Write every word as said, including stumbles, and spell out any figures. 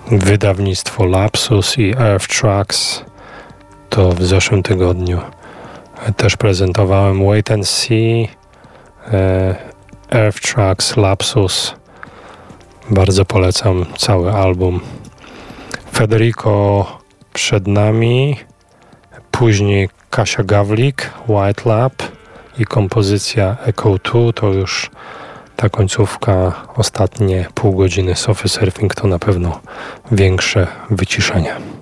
wydawnictwo Lapsus i Earth Tracks. To w zeszłym tygodniu też prezentowałem Wait and See, Earth Tracks, Lapsus. Bardzo polecam cały album. Federico przed nami, później Kasia Gawlik, White Lab i kompozycja Echo dwa. To już ta końcówka, ostatnie pół godziny Sophie Surfing to na pewno większe wyciszenie.